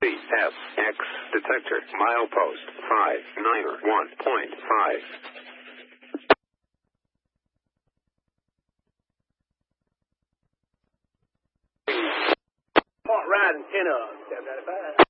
CSX detector milepost 591.5. Riding 10 of 795.